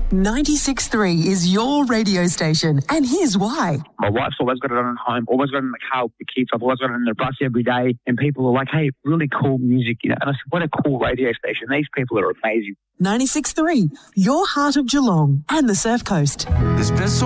96.3 is your radio station, and here's why. My wife's always got it on at home, always got it in the car with the kids. I've always got it in the bus every day, and people are like, hey, really cool music, you know. And I said, what a cool radio station. These people are amazing. 96.3, your heart of Geelong and the Surf Coast. There's been so